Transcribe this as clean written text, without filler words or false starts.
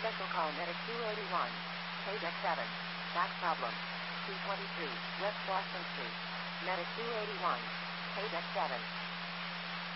Special call Medic 281. Paydeck 7. Back problem. 222 West Boston Street. Medic 281. Paydeck 7.